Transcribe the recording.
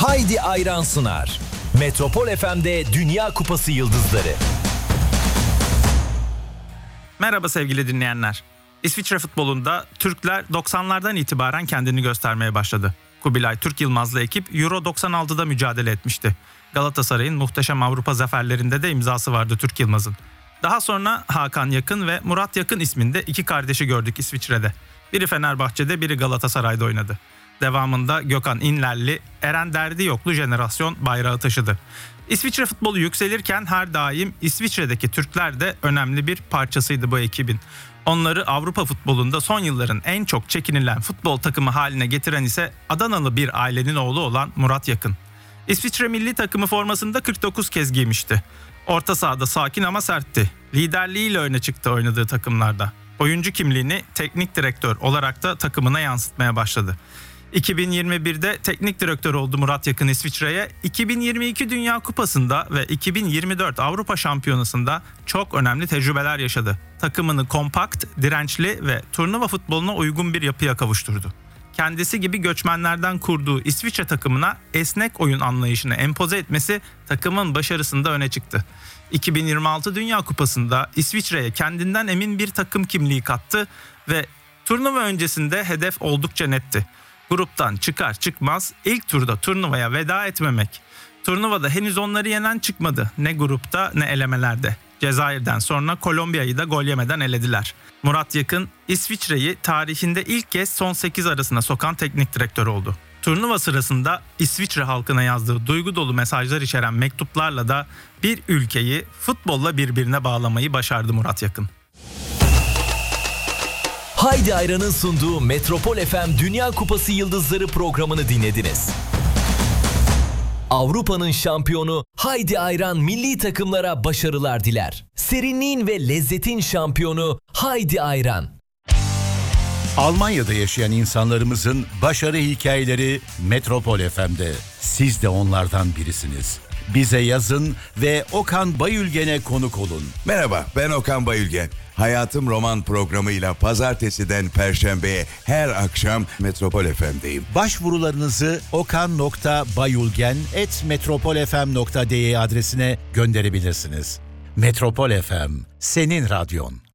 Haydi Ayran sunar. Metropol FM'de Dünya Kupası yıldızları. Merhaba sevgili dinleyenler. İsviçre futbolunda Türkler 90'lardan itibaren kendini göstermeye başladı. Kubilay Türk Yılmazlı ekip Euro 96'da mücadele etmişti. Galatasaray'ın muhteşem Avrupa zaferlerinde de imzası vardı Türk Yılmaz'ın. Daha sonra Hakan Yakın ve Murat Yakın isminde iki kardeşi gördük İsviçre'de. Biri Fenerbahçe'de, biri Galatasaray'da oynadı. Devamında Gökhan İnlerli, Eren Derdiyoklu jenerasyon bayrağı taşıdı. İsviçre futbolu yükselirken her daim İsviçre'deki Türkler de önemli bir parçasıydı bu ekibin. Onları Avrupa futbolunda son yılların en çok çekinilen futbol takımı haline getiren ise Adanalı bir ailenin oğlu olan Murat Yakın. İsviçre milli takımı formasını da 49 kez giymişti. Orta sahada sakin ama sertti. Liderliğiyle öne çıktı oynadığı takımlarda. Oyuncu kimliğini teknik direktör olarak da takımına yansıtmaya başladı. 2021'de teknik direktör oldu Murat Yakın İsviçre'ye. 2022 Dünya Kupası'nda ve 2024 Avrupa Şampiyonası'nda çok önemli tecrübeler yaşadı. Takımını kompakt, dirençli ve turnuva futboluna uygun bir yapıya kavuşturdu. Kendisi gibi göçmenlerden kurduğu İsviçre takımına esnek oyun anlayışını empoze etmesi takımın başarısında öne çıktı. 2026 Dünya Kupası'nda İsviçre'ye kendinden emin bir takım kimliği kattı ve turnuva öncesinde hedef oldukça netti. Gruptan çıkar çıkmaz ilk turda turnuvaya veda etmemek. Turnuvada henüz onları yenen çıkmadı. Ne grupta ne elemelerde. Cezayir'den sonra Kolombiya'yı da gol yemeden elediler. Murat Yakın, İsviçre'yi tarihinde ilk kez son 8 arasına sokan teknik direktör oldu. Turnuva sırasında İsviçre halkına yazdığı duygu dolu mesajlar içeren mektuplarla da bir ülkeyi futbolla birbirine bağlamayı başardı Murat Yakın. Haydi Ayran'ın sunduğu Metropol FM Dünya Kupası Yıldızları programını dinlediniz. Avrupa'nın şampiyonu Haydi Ayran milli takımlara başarılar diler. Serinliğin ve lezzetin şampiyonu Haydi Ayran. Almanya'da yaşayan insanlarımızın başarı hikayeleri Metropol FM'de. Siz de onlardan birisiniz. Bize yazın ve Okan Bayülgen'e konuk olun. Merhaba, ben Okan Bayülgen. Hayatım Roman programıyla pazartesiden perşembeye her akşam Metropol FM'deyim. Başvurularınızı okan.bayülgen@metropolfm.de adresine gönderebilirsiniz. Metropol FM, senin radyon.